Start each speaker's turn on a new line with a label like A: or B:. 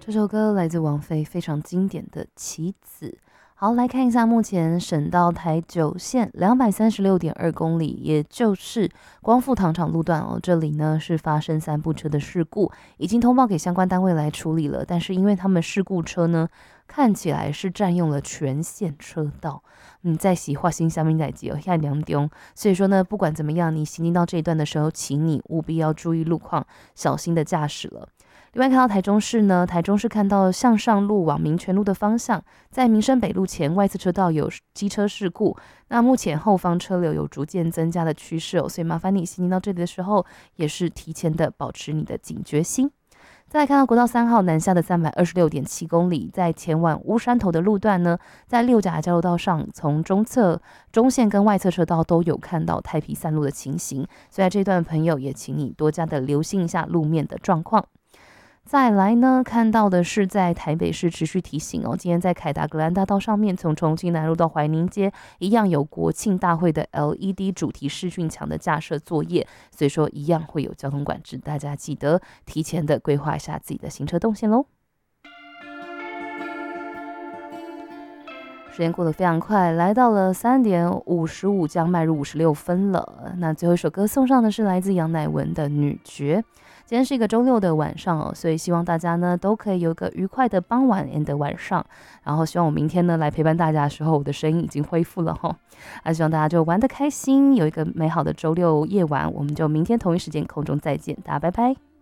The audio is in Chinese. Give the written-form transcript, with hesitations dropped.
A: 这首歌来自王菲，非常经典的《棋子》。好，来看一下目前省道台9线236.2公里，也就是光复糖厂路段哦。这里呢是发生3部车的事故，已经通报给相关单位来处理了。但是因为他们事故车呢，看起来是占用了全线车道，在洗化新下面代记哦，下两丢。所以说呢，不管怎么样，你行进到这一段的时候，请你务必要注意路况，小心的驾驶了。另外看到台中市呢，台中市看到向上路往民权路的方向，在民生北路前外侧车道有机车事故，那目前后方车流有逐渐增加的趋势哦，所以麻烦你行进到这里的时候，也是提前的保持你的警觉心。再来看到国道3号南下的326.7公里，在前往乌山头的路段呢，在六甲交流道上，从中侧、中线跟外侧车道都有看到太皮散路的情形，所以在这段的朋友也请你多加的留心一下路面的状况。再来呢，看到的是在台北市持续提醒哦，今天在凯达格兰大道上面，从重庆南路到怀宁街，一样有国庆大会的 LED 主题视讯墙的架设作业，所以说一样会有交通管制，大家记得提前的规划一下自己的行车动线咯。时间过得非常快，来到了3点55，将迈入56分了。那最后一首歌送上的是来自杨乃文的《女爵》。今天是一个周六的晚上哦，所以希望大家呢都可以有一个愉快的傍晚 and 晚上。然后希望我明天呢来陪伴大家的时候，我的声音已经恢复了哈。希望大家就玩得开心，有一个美好的周六夜晚。我们就明天同一时间空中再见，大家拜拜。